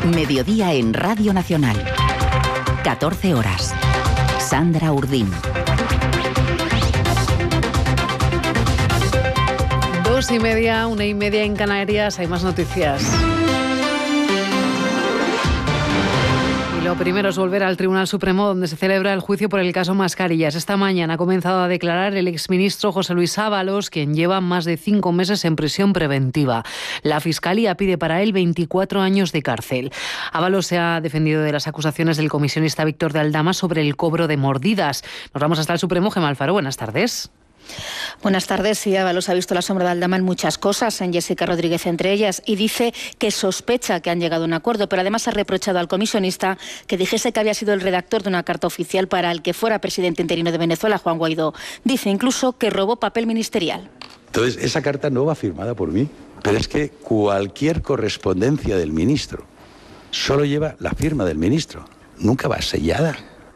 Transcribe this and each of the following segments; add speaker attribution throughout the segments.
Speaker 1: Mediodía en Radio Nacional. 14 horas. Sandra Urdín.
Speaker 2: 2:30, 1:30 en Canarias. Hay más noticias. Lo primero es volver al Tribunal Supremo, donde se celebra el juicio por el caso Mascarillas. Esta mañana ha comenzado a declarar el exministro José Luis Ábalos, quien lleva más de 5 meses en prisión preventiva. La Fiscalía pide para él 24 años de cárcel. Ábalos se ha defendido de las acusaciones del comisionista Víctor de Aldama sobre el cobro de mordidas. Nos vamos hasta el Supremo. Gemma Alfaro, buenas tardes.
Speaker 3: Buenas tardes. Sí, Ábalos ha visto la sombra de Aldama en muchas cosas, en Jessica Rodríguez entre ellas, y dice que sospecha que han llegado a un acuerdo, pero además ha reprochado al comisionista que dijese que había sido el redactor de una carta oficial para el que fuera presidente interino de Venezuela, Juan Guaidó. Dice incluso que robó papel ministerial.
Speaker 4: Entonces, esa carta no va firmada por mí, pero es que cualquier correspondencia del ministro solo lleva la firma del ministro, nunca va sellada.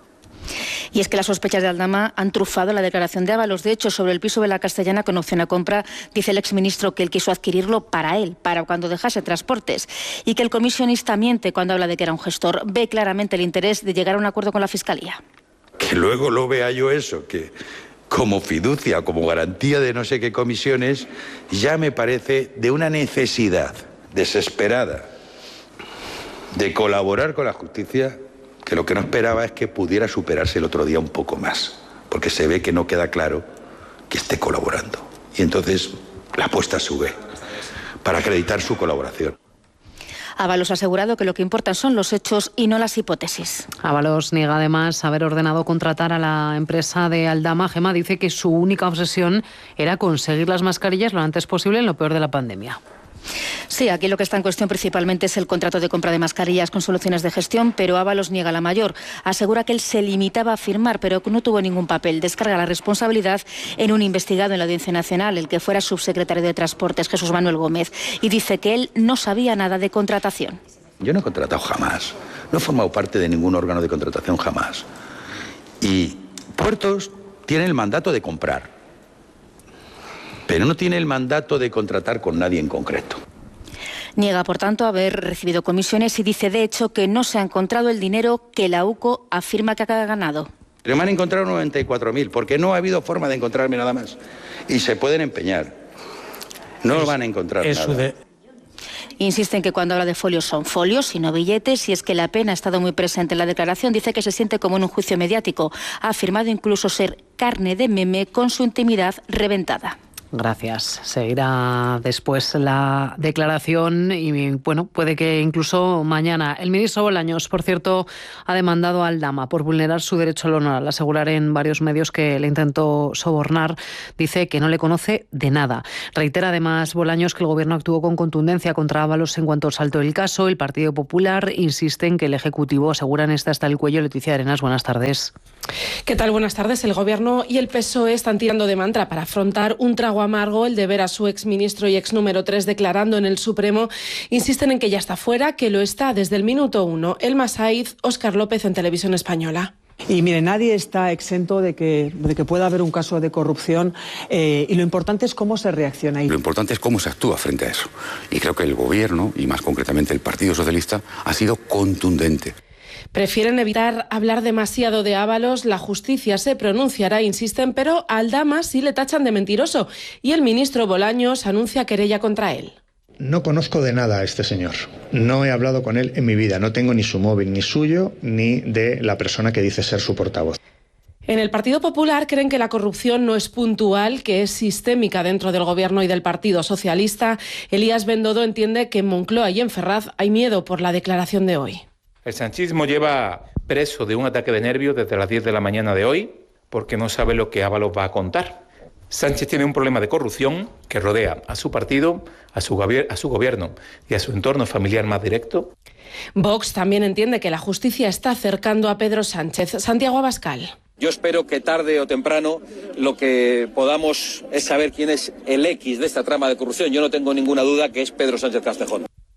Speaker 3: Y es que las sospechas de Aldama han trufado la declaración de Ábalos. De hecho, sobre el piso de la Castellana con opción a compra, dice el exministro que él quiso adquirirlo para él, para cuando dejase Transportes, y que el comisionista miente cuando habla de que era un gestor. Ve claramente el interés de llegar a un acuerdo con la Fiscalía.
Speaker 4: Que luego lo vea yo eso, que como fiducia, como garantía de no sé qué comisiones, ya me parece de una necesidad desesperada de colaborar con la justicia, que lo que no esperaba es que pudiera superarse el otro día un poco más, porque se ve que no queda claro que esté colaborando. Y entonces la apuesta sube para acreditar su colaboración.
Speaker 3: Ábalos ha asegurado que lo que importa son los hechos y no las hipótesis.
Speaker 2: Ábalos niega además haber ordenado contratar a la empresa de Aldama. Gemma dice que su única obsesión era conseguir las mascarillas lo antes posible en lo peor de la pandemia.
Speaker 3: Sí, aquí lo que está en cuestión principalmente es el contrato de compra de mascarillas con soluciones de gestión, pero Ábalos niega la mayor. Asegura que él se limitaba a firmar, pero que no tuvo ningún papel. Descarga la responsabilidad en un investigado en la Audiencia Nacional, el que fuera subsecretario de Transportes, Jesús Manuel Gómez, y dice que él no sabía nada de contratación.
Speaker 4: Yo no he contratado jamás, no he formado parte de ningún órgano de contratación jamás. Y Puertos tiene el mandato de comprar, pero no tiene el mandato de contratar con nadie en concreto.
Speaker 3: Niega, por tanto, haber recibido comisiones y dice, de hecho, que no se ha encontrado el dinero que la UCO afirma que ha ganado.
Speaker 4: Pero me han encontrado 94.000, porque no ha habido forma de encontrarme nada más. Y se pueden empeñar. No van a encontrar nada.
Speaker 3: Insisten que cuando habla de folios son folios y no billetes, y es que la pena ha estado muy presente en la declaración. Dice que se siente como en un juicio mediático. Ha afirmado incluso ser carne de meme con su intimidad reventada.
Speaker 2: Gracias. Seguirá después la declaración y, bueno, puede que incluso mañana. El ministro Bolaños, por cierto, ha demandado a Aldama por vulnerar su derecho al honor. Al asegurar en varios medios que le intentó sobornar, dice que no le conoce de nada. Reitera además Bolaños que el Gobierno actuó con contundencia contra Ábalos en cuanto saltó el caso. El Partido Popular insiste en que el Ejecutivo aseguran está hasta el cuello. Leticia Arenas, buenas tardes.
Speaker 5: ¿Qué tal? Buenas tardes. El Gobierno y el PSOE están tirando de mantra para afrontar un trago amargo, el de ver a su exministro y ex número 3 declarando en el Supremo. Insisten en que ya está fuera, que lo está desde el minuto 1. Elma Saiz, Óscar López en Televisión Española.
Speaker 6: Y mire, nadie está exento de que pueda haber un caso de corrupción y lo importante es cómo se reacciona.
Speaker 7: Lo importante es cómo se actúa frente a eso. Y creo que el Gobierno, y más concretamente el Partido Socialista, ha sido contundente.
Speaker 5: Prefieren evitar hablar demasiado de Ábalos. La justicia se pronunciará, insisten, pero a Aldama sí le tachan de mentiroso. Y el ministro Bolaños anuncia querella contra él.
Speaker 8: No conozco de nada a este señor. No he hablado con él en mi vida. No tengo ni su móvil, ni suyo, ni de la persona que dice ser su portavoz.
Speaker 5: En el Partido Popular creen que la corrupción no es puntual, que es sistémica dentro del Gobierno y del Partido Socialista. Elías Bendodo entiende que en Moncloa y en Ferraz hay miedo por la declaración de hoy.
Speaker 9: El sanchismo lleva preso de un ataque de nervios desde las 10 de la mañana de hoy porque no sabe lo que Ábalos va a contar. Sánchez tiene un problema de corrupción que rodea a su partido, a su gobierno y a su entorno familiar más directo.
Speaker 5: Vox también entiende que la justicia está acercando a Pedro Sánchez. Santiago Abascal.
Speaker 10: Yo espero que tarde o temprano lo que podamos es saber quién es el X de esta trama de corrupción. Yo no tengo ninguna duda que es Pedro Sánchez Castejón.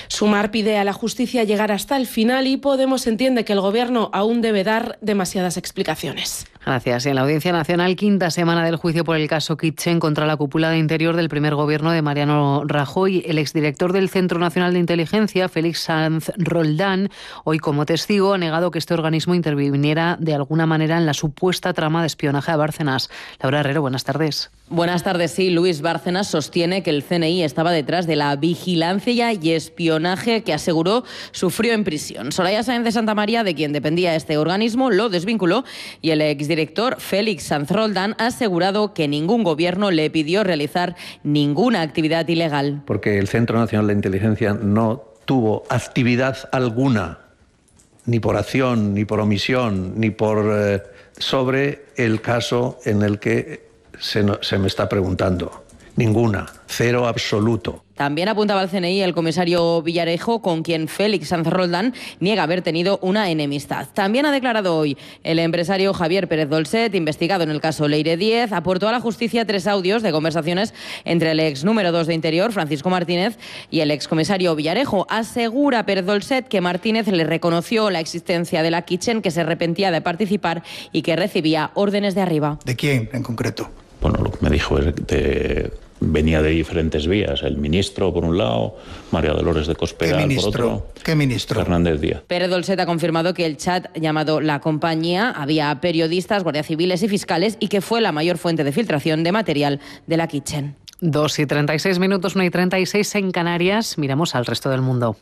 Speaker 5: Sumar pide a la justicia llegar hasta el final y Podemos entiende que el Gobierno aún debe dar demasiadas explicaciones.
Speaker 2: Gracias. Y en la Audiencia Nacional, quinta semana del juicio por el caso Kitchen contra la cúpula de Interior del primer gobierno de Mariano Rajoy. El exdirector del Centro Nacional de Inteligencia, Félix Sanz Roldán, hoy como testigo ha negado que este organismo interviniera de alguna manera en la supuesta trama de espionaje a Bárcenas. Laura Herrero, buenas tardes.
Speaker 11: Buenas tardes. Sí, Luis Bárcenas sostiene que el CNI estaba detrás de la vigilancia y espionaje que aseguró sufrió en prisión. Soraya Sáenz de Santamaría, de quien dependía este organismo, lo desvinculó y el exdirector Félix Sanz Roldán ha asegurado que ningún gobierno le pidió realizar ninguna actividad ilegal.
Speaker 12: Porque el Centro Nacional de Inteligencia no tuvo actividad alguna, ni por acción, ni por omisión, ni por sobre el caso en el que se me está preguntando. Ninguna, cero absoluto.
Speaker 11: También apuntaba al CNI el comisario Villarejo, con quien Félix Sanz Roldán niega haber tenido una enemistad. También ha declarado hoy el empresario Javier Pérez Dolcet, investigado en el caso Leire 10, aportó a la justicia 3 audios de conversaciones entre el ex número 2 de Interior, Francisco Martínez, y el ex comisario Villarejo. Asegura Pérez Dolcet que Martínez le reconoció la existencia de la Kitchen, que se arrepentía de participar y que recibía órdenes de arriba.
Speaker 13: ¿De quién en concreto?
Speaker 14: Bueno, lo que me dijo es que venía de diferentes vías. El ministro, por un lado, María Dolores de Cospedal, por otro.
Speaker 13: ¿Qué ministro?
Speaker 14: Fernández Díaz.
Speaker 11: Pérez Dolcet ha confirmado que el chat llamado La Compañía había periodistas, guardias civiles y fiscales y que fue la mayor fuente de filtración de material de la Kitchen.
Speaker 2: 2:36, 1:36 en Canarias. Miramos al resto del mundo.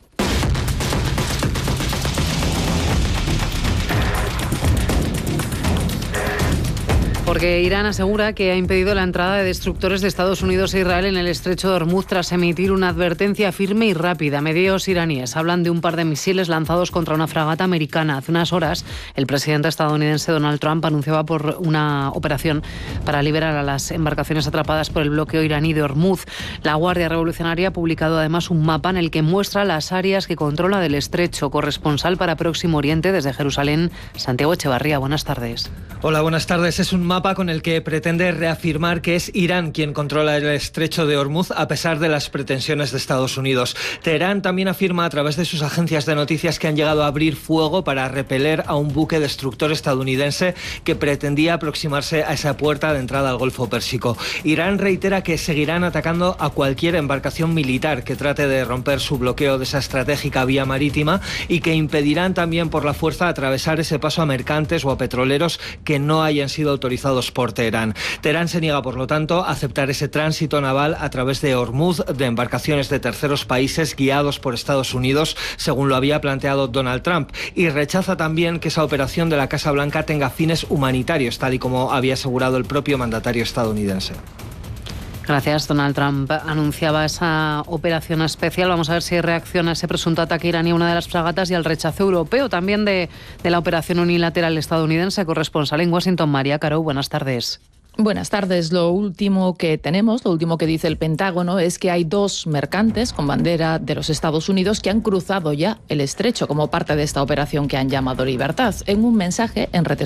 Speaker 2: Porque Irán asegura que ha impedido la entrada de destructores de Estados Unidos e Israel en el estrecho de Hormuz tras emitir una advertencia firme y rápida. Medios iraníes hablan de un par de misiles lanzados contra una fragata americana. Hace unas horas, el presidente estadounidense Donald Trump anunciaba por una operación para liberar a las embarcaciones atrapadas por el bloqueo iraní de Hormuz. La Guardia Revolucionaria ha publicado además un mapa en el que muestra las áreas que controla del estrecho. Corresponsal para Próximo Oriente desde Jerusalén, Santiago Echevarría. Buenas tardes.
Speaker 15: Hola, buenas tardes. Es un mapa con el que pretende reafirmar que es Irán quien controla el estrecho de Hormuz a pesar de las pretensiones de Estados Unidos. Teherán también afirma a través de sus agencias de noticias que han llegado a abrir fuego para repeler a un buque destructor estadounidense que pretendía aproximarse a esa puerta de entrada al Golfo Pérsico. Irán reitera que seguirán atacando a cualquier embarcación militar que trate de romper su bloqueo de esa estratégica vía marítima y que impedirán también por la fuerza atravesar ese paso a mercantes o a petroleros que no hayan sido autorizados por Teherán. Teherán se niega, por lo tanto, a aceptar ese tránsito naval a través de Hormuz de embarcaciones de terceros países guiados por Estados Unidos, según lo había planteado Donald Trump, y rechaza también que esa operación de la Casa Blanca tenga fines humanitarios, tal y como había asegurado el propio mandatario estadounidense.
Speaker 2: Gracias. Donald Trump anunciaba esa operación especial. Vamos a ver si reacciona ese presunto ataque iraní a una de las fragatas y al rechazo europeo también de la operación unilateral estadounidense. Corresponsal en Washington, María Caro, buenas tardes.
Speaker 16: Buenas tardes. Lo último que dice el Pentágono es que hay 2 mercantes con bandera de los Estados Unidos que han cruzado ya el estrecho como parte de esta operación que han llamado Libertad. En un mensaje en redes